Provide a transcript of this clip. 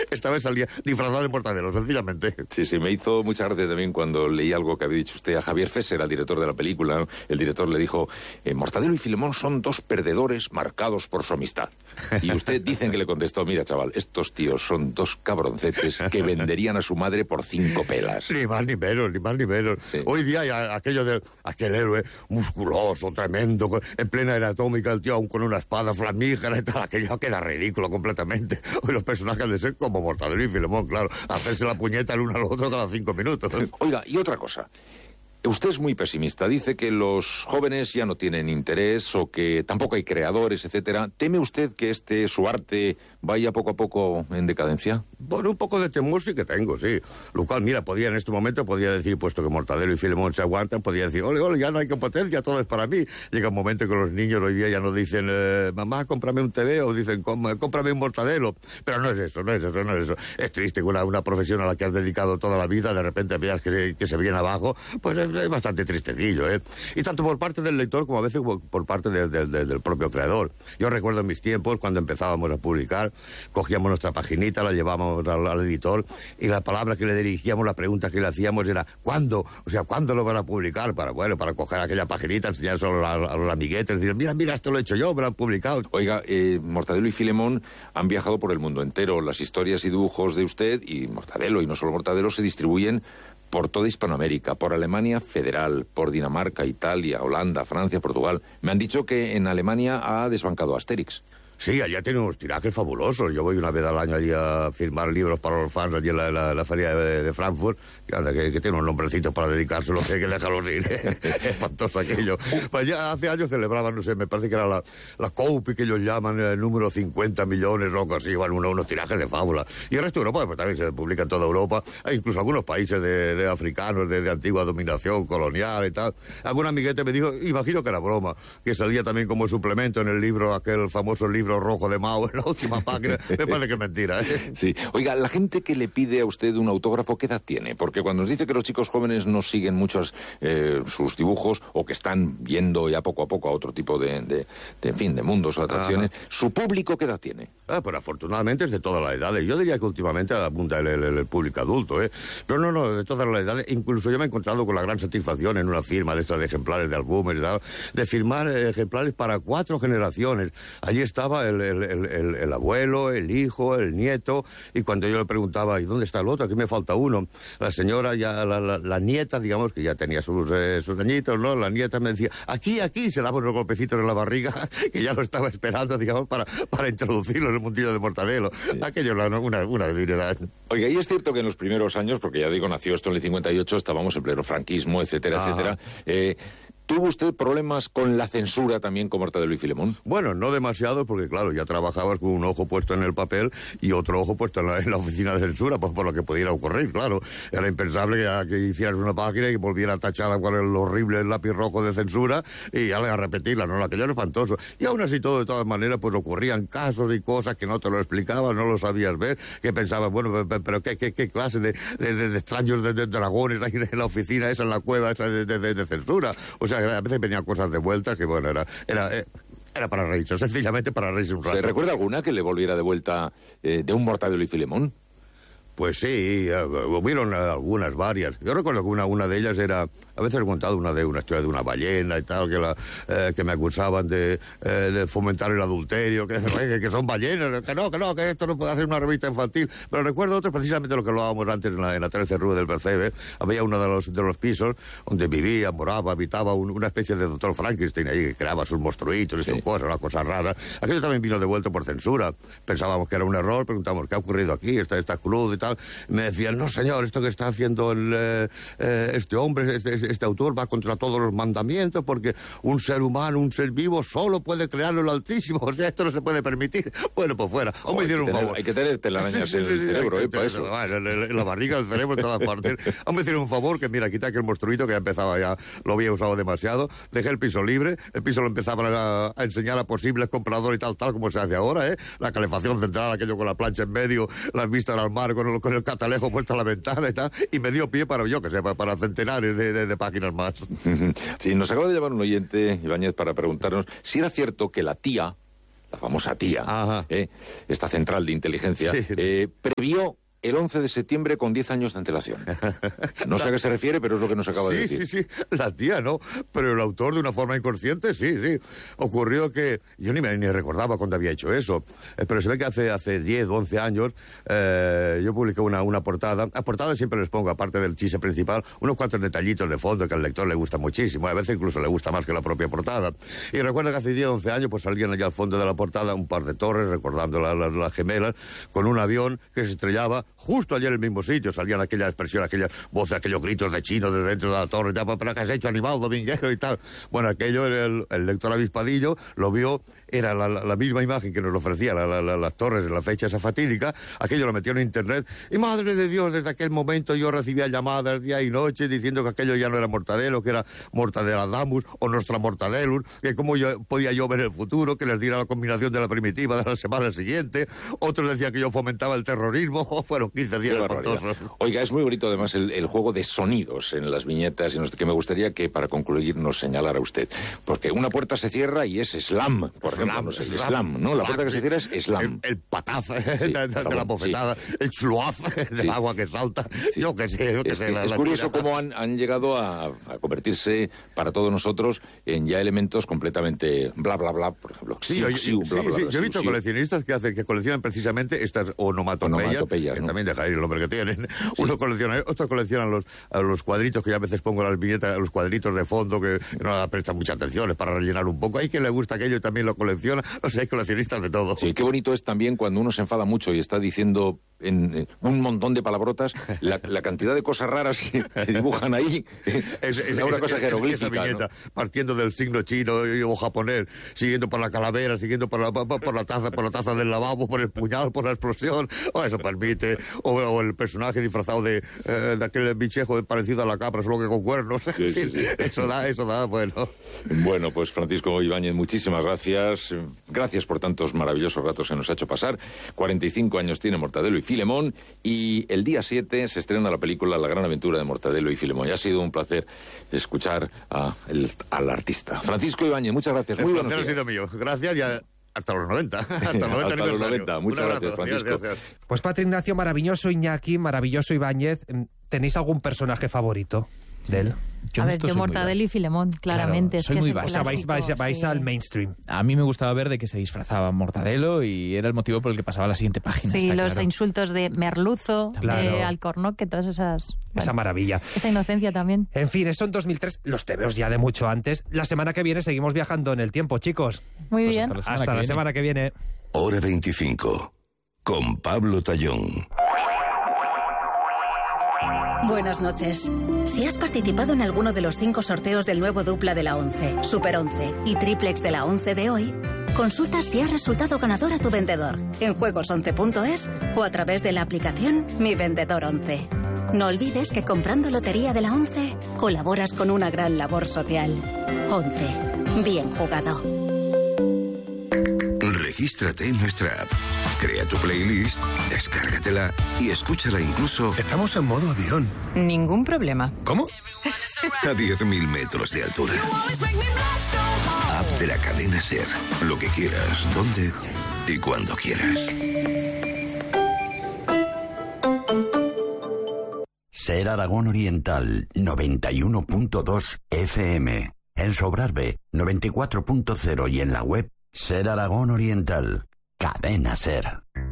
Esta vez salía disfrazado de Mortadelo, sencillamente. Sí, me hizo mucha gracia también cuando leí algo que había dicho usted a Javier Fesser, al director de la película, ¿no? El director le dijo, Mortadelo y Filemón son dos perdedores marcados por su amistad. Y usted dicen que le contestó, mira, chaval, estos tíos son dos cabroncetes que venderían a su madre por 5 pelas. Ni más ni menos, ni más ni menos. Sí. Hoy día hay aquello de aquel héroe musculoso, tremendo, en plena era atómica, el tío aún con una espada flamígera y tal, aquello queda ridículo completamente. Hoy los personajes de ser como Mortadelo y Filemón, claro, hacerse la puñeta el uno al otro cada 5 minutos. Oiga, y otra cosa. Usted es muy pesimista. Dice que los jóvenes ya no tienen interés o que tampoco hay creadores, etcétera. ¿Teme usted que su arte vaya poco a poco en decadencia? Bueno, un poco de temor sí que tengo, sí. Lo cual, mira, en este momento podía decir, puesto que Mortadelo y Filemón se aguantan, podía decir, ole, ole, ya no hay competencia, todo es para mí. Llega un momento que los niños hoy día ya no dicen, mamá, cómprame un TV, o dicen, cómprame un Mortadelo. Pero no es eso. Es triste que una profesión a la que has dedicado toda la vida, de repente veas que se viene abajo, pues es bastante tristecillo, ¿eh? Y tanto por parte del lector como a veces por parte del propio creador. Yo recuerdo en mis tiempos, cuando empezábamos a publicar, cogíamos nuestra paginita, la llevábamos al editor y la palabra que le dirigíamos, la pregunta que le hacíamos era ¿cuándo? O sea, ¿cuándo lo van a publicar? Para coger aquella paginita, enseñárselo a los amiguetes, decir, mira, esto lo he hecho yo, me lo han publicado. Oiga, Mortadelo y Filemón han viajado por el mundo entero. Las historias y dibujos de usted y Mortadelo, y no solo Mortadelo, se distribuyen por toda Hispanoamérica, por Alemania Federal, por Dinamarca, Italia, Holanda, Francia, Portugal. Me han dicho que en Alemania ha desbancado a Asterix. Sí, allá tiene unos tirajes fabulosos. Yo voy una vez al año allí a firmar libros para los fans allí en la feria de Frankfurt, que tiene unos nombrecitos para dedicárselos, que hay que dejarlos ir. Espantoso aquello. Pues ya hace años celebraban, no sé, me parece que era la Coupe, que ellos llaman, el número 50 millones, o algo así, unos tirajes de fábula. Y el resto de Europa, pues también se publica en toda Europa, e incluso algunos países de africanos, de antigua dominación colonial y tal. Algún amiguete me dijo, imagino que era broma, que salía también como suplemento en el libro, aquel famoso libro rojo de Mao en la última página. Me parece que es mentira, ¿eh? Sí. Oiga, la gente que le pide a usted un autógrafo, ¿qué edad tiene? Porque cuando nos dice que los chicos jóvenes no siguen muchos sus dibujos o que están yendo ya poco a poco a otro tipo de mundos o atracciones, ¿su público qué edad tiene? Pues afortunadamente es de todas las edades. Yo diría que últimamente apunta el público adulto, ¿eh? Pero no, de todas las edades. Incluso yo me he encontrado con la gran satisfacción en una firma de estas de ejemplares de álbumes, de firmar ejemplares para 4 generaciones. Allí estaba el abuelo, el hijo, el nieto, y cuando yo le preguntaba, ¿y dónde está el otro? Aquí me falta uno. La señora, ya la nieta, digamos, que ya tenía sus añitos, ¿no? La nieta me decía, aquí, se daba unos golpecitos en la barriga, que ya lo estaba esperando, digamos, para introducirlo en el mundillo de Mortadelo. Sí. Aquello era una debilidad. Oiga, y es cierto que en los primeros años, porque ya digo, nació esto en el 58, estábamos en pleno franquismo, etcétera, etcétera, ¿tuvo usted problemas con la censura también con Mortadelo y Filemón? Bueno, no demasiado, porque claro, ya trabajabas con un ojo puesto en el papel y otro ojo puesto en la oficina de censura, pues por lo que pudiera ocurrir, claro. Era impensable que hicieras una página y volviera tachada con el horrible lápiz rojo de censura y ya a repetirla, ¿no? Aquello era espantoso. Y aún así todo, de todas maneras, pues ocurrían casos y cosas que no te lo explicaban, no lo sabías ver, que pensabas, bueno, pero ¿qué clase de extraños de dragones hay en la oficina esa, en la cueva esa de censura? O sea, a veces venían cosas de vueltas que, bueno, era para reírse, sencillamente para reírse un rato. ¿Se recuerda alguna que le volviera de vuelta de un Mortadelo y Filemón? Pues sí, hubieron algunas, varias. Yo recuerdo que una de ellas era, a veces he contado una historia de una ballena y tal, que me acusaban de fomentar el adulterio, que son ballenas, que esto no puede hacer una revista infantil. Pero recuerdo otro, precisamente lo que hablábamos antes en la 13 Rue del Percebe. Había uno de los pisos donde habitaba una especie de doctor Frankenstein ahí, que creaba sus monstruitos y sus cosas, una cosa rara. Aquello también vino devuelto por censura. Pensábamos que era un error, preguntamos, ¿qué ha ocurrido aquí? Está cruz y tal. Me decían, no señor, esto que está haciendo este hombre, este autor va contra todos los mandamientos, porque un ser humano, un ser vivo, solo puede crearlo el Altísimo, o sea, esto no se puede permitir. Bueno, pues fuera. O me dieron un favor. Hay que tener telarañas en el cerebro, para eso. En la barriga, el cerebro, en todas partes. O me hicieron un favor, que mira, quité aquel monstruito que ya empezaba lo había usado demasiado, dejé el piso libre, el piso lo empezaba a enseñar a posibles compradores y tal como se hace ahora, ¿eh? La calefacción central, aquello con la plancha en medio, las vistas al mar, con el catalejo puesto a la ventana y tal, y me dio pie para, yo que sé, para centenares de páginas más. Sí, nos acaba de llamar un oyente, Ibáñez, para preguntarnos si era cierto que la tía la famosa TIA, esta central de inteligencia, previó el 11 de septiembre con 10 años de antelación. No sé a qué se refiere, pero es lo que nos acaba de decir. Sí, la tía no, pero el autor de una forma inconsciente, sí. Ocurrió que yo ni recordaba cuando había hecho eso, pero se ve que hace 10 o 11 años yo publiqué una portada. A portada siempre les pongo, aparte del chiste principal, unos cuantos detallitos de fondo que al lector le gusta muchísimo, a veces incluso le gusta más que la propia portada. Y recuerdo que hace 10 o 11 años pues salían allá al fondo de la portada un par de torres, recordando las gemelas, con un avión que se estrellaba justo allí en el mismo sitio. Salían aquellas expresiones, aquellas voces, aquellos gritos de chino desde dentro de la torre, ¿pero qué has hecho, animal dominguero y tal? Bueno, aquello era el lector avispadillo, lo vio, era la misma imagen que nos ofrecía las torres en la fecha esa fatídica. Aquello lo metió en internet y, madre de Dios, desde aquel momento yo recibía llamadas día y noche diciendo que aquello ya no era Mortadelo, que era Mortadela-Damus o Nostra Mortadelus, que cómo podía yo ver el futuro, que les diera la combinación de la primitiva de la semana siguiente. Otros decían que yo fomentaba el terrorismo. Fueron 15 días espantosos. Oiga, es muy bonito además el juego de sonidos en las viñetas, que me gustaría que para concluir nos señalara usted. Porque una puerta se cierra y es slam, por ejemplo, no sé, slam, ¿no? La puerta que se cierra es slam. El pataz de la bofetada, el sluaz del agua que salta, yo qué sé. Es curioso cómo han llegado a convertirse para todos nosotros en ya elementos completamente bla, bla, bla, por ejemplo. Yo he visto coleccionistas que coleccionan precisamente estas onomatopeyas, que también dejar ir el nombre que tienen. Otros coleccionan los cuadritos que yo a veces pongo en las viñetas, los cuadritos de fondo que no le prestan mucha atención, es para rellenar un poco. Hay quien le gusta aquello y también lo colecciona. No sé, hay coleccionistas de todo. Sí, qué bonito es también cuando uno se enfada mucho y está diciendo en un montón de palabrotas la cantidad de cosas raras que dibujan ahí. Es una cosa jeroglífica, esa viñeta, ¿no? Partiendo del signo chino o japonés, siguiendo por la calavera, siguiendo por la taza del lavabo, por el puñal, por la explosión. Eso permite. O el personaje disfrazado de aquel bichejo parecido a la cabra, solo que con cuernos. Sí. Eso da, bueno. Bueno, pues Francisco Ibáñez, muchísimas gracias. Gracias por tantos maravillosos ratos que nos ha hecho pasar. 45 años tiene Mortadelo y Filemón, y el día 7 se estrena la película La gran aventura de Mortadelo y Filemón. Y ha sido un placer escuchar al artista. Francisco Ibáñez, muchas gracias. Muy buenos días. El placer ha sido mío. Gracias y hasta los 90. Hasta los 90. Muchas gracias, Francisco. Gracias. Pues Padre Ignacio, maravilloso Iñaki, maravilloso Ibáñez. ¿Tenéis algún personaje favorito de él? Yo Mortadelo y Filemón, claramente. Claro, soy muy básico. Vais al mainstream. A mí me gustaba ver de que se disfrazaba Mortadelo y era el motivo por el que pasaba a la siguiente página. Sí, los insultos de merluzo, de alcornoque, todas esas... Esa maravilla. Esa inocencia también. En fin, eso en 2003, los tebeos ya de mucho antes. La semana que viene seguimos viajando en el tiempo, chicos. Muy bien. Hasta la semana que viene. Hora 25, con Pablo Tallón. Buenas noches. Si has participado en alguno de los 5 sorteos del nuevo dupla de la 11, Super 11 y triplex de la 11 de hoy, consulta si has resultado ganador a tu vendedor en juegos11.es o a través de la aplicación Mi Vendedor 11. No olvides que comprando Lotería de la 11 colaboras con una gran labor social. 11. Bien jugado. Regístrate en nuestra app. Crea tu playlist, descárgatela y escúchala incluso... Estamos en modo avión. Ningún problema. ¿Cómo? A 10.000 metros de altura. App de la cadena SER. Lo que quieras, donde y cuando quieras. SER Aragón Oriental, 91.2 FM. En Sobrarbe, 94.0 y en la web SER Aragón Oriental. Cadena SER.